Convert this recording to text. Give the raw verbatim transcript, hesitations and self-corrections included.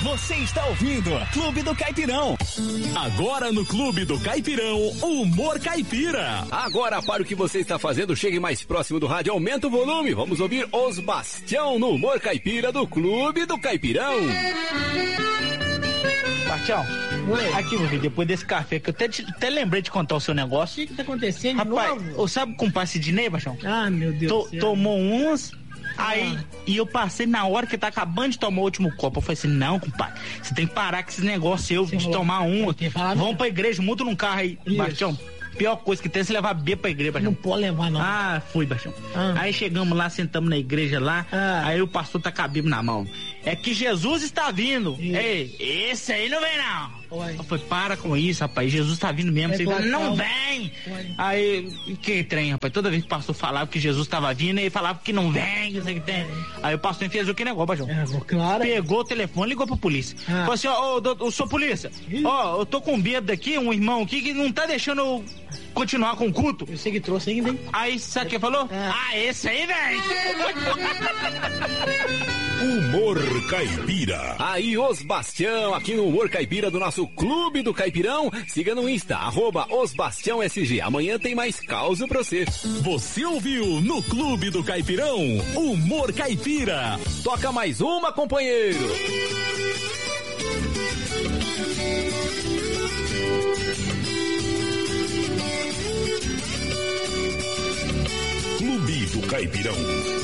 Você está ouvindo Clube do Caipirão. Agora no Clube do Caipirão, Humor Caipira. Agora para o que você está fazendo, chegue mais próximo do rádio, aumenta o volume. Vamos ouvir Os Bastião no Humor Caipira do Clube do Caipirão. Bastião, oi. Aqui, meu filho, depois desse café, que eu até, te, até lembrei de contar o seu negócio. O que que tá acontecendo, rapaz? De novo? Ou sabe com o pai Sidney, Bastião? Ah, meu Deus to, do céu. Tomou uns... Aí, ah. e eu passei na hora que tá acabando de tomar o último copo. Eu falei assim, não, compadre, você tem que parar com esse negócio seu de tomar um. Vamos pra igreja, monta num carro aí, isso. Bastião. Pior coisa que tem é você levar B pra igreja, Bastião. Não pode levar, não. Ah, fui, Bastião. Ah. Aí chegamos lá, sentamos na igreja lá, ah. Aí o pastor tá com a Bíblia na mão. É que Jesus está vindo. Isso. Ei, esse aí não vem, não. Ué. Eu falei, para com isso, rapaz. Jesus tá vindo mesmo. É, você claro, não vem. Ué. Aí, que trem, rapaz. Toda vez que o pastor falava que Jesus tava vindo, ele falava que não vem, que sei que tem. Aí o pastor fez o que negócio, Bastião. É, claro. Pegou o telefone, ligou pra polícia. Ah. Falou assim, ó, ô, sou polícia. Ó, eu tô com um bêbado aqui, um irmão aqui, que não tá deixando eu continuar com o culto. Eu sei que trouxe ainda, hein? Aí, sabe o que falou? Ah, ah esse aí, velho. Humor Caipira. Aí, Os Bastião, aqui no Humor Caipira do nosso Clube do Caipirão. Siga no Insta, arroba Os Bastião S G. Amanhã tem mais causa pra você. Você ouviu no Clube do Caipirão, Humor Caipira. Toca mais uma, companheiro. Clube do Caipirão.